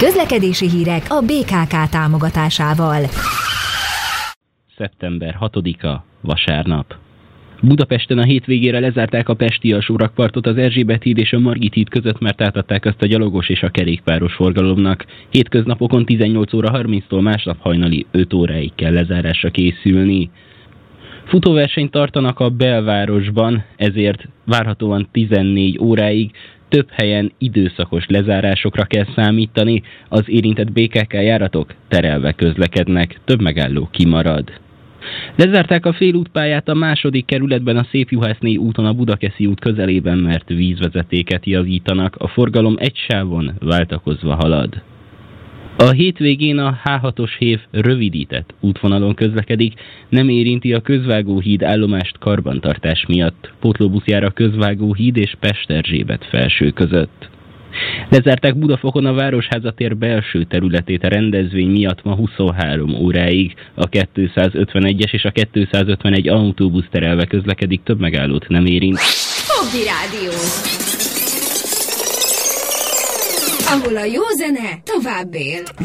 Közlekedési hírek a BKK támogatásával. Szeptember 6-a, vasárnap. Budapesten a hétvégére lezárták a pesti alsórakpartot az Erzsébet híd és a Margit híd között, mert átadták azt a gyalogos és a kerékpáros forgalomnak. Hétköznapokon 18 óra 30-tól, másnap hajnali 5 óráig kell lezárásra készülni. Futóversenyt tartanak a belvárosban, ezért várhatóan 14 óráig. Több helyen időszakos lezárásokra kell számítani, az érintett BKK járatok terelve közlekednek, több megálló kimarad. Lezárták a félútpályát a második kerületben a Szépjuhászné úton a Budakeszi út közelében, mert vízvezetéket javítanak, a forgalom egy sávon váltakozva halad. A hétvégén a H6-os hév rövidített útvonalon közlekedik, nem érinti a Közvágóhíd állomást karbantartás miatt. Pótlóbusz jár a Közvágóhíd és Pest-Erzsébet felső között. Lezárták Budafokon a Városháza-tér belső területét a rendezvény miatt ma 23 óráig. A 251-es és a 251 autóbusz terelve közlekedik, több megállót nem érint. Hobby Rádió, ahol a jó zene tovább él.